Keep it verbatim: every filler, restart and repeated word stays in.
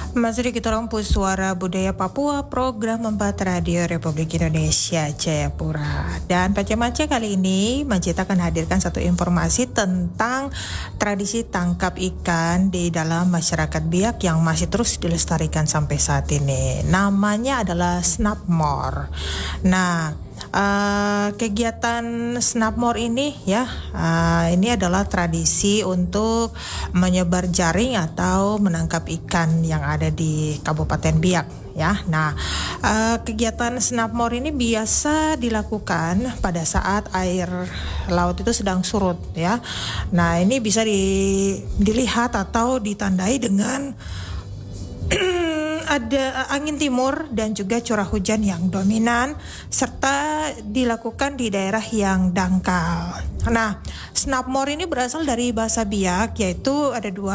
Masih di kita Rompu Suara Budaya Papua, program empat Radio Republik Indonesia Jayapura. Dan Pak Mace kali ini Majid akan hadirkan satu informasi tentang tradisi tangkap ikan di dalam masyarakat Biak yang masih terus dilestarikan sampai saat ini. Namanya adalah Snapmore. Nah, Uh, kegiatan Snapmore ini ya uh, ini adalah tradisi untuk menyebar jaring atau menangkap ikan yang ada di Kabupaten Biak ya. Nah, uh, kegiatan Snapmore ini biasa dilakukan pada saat air laut itu sedang surut ya. Nah, ini bisa di, dilihat atau ditandai dengan ada angin timur dan juga curah hujan yang dominan serta dilakukan di daerah yang dangkal. Nah, Snapmore ini berasal dari bahasa Biak, yaitu ada dua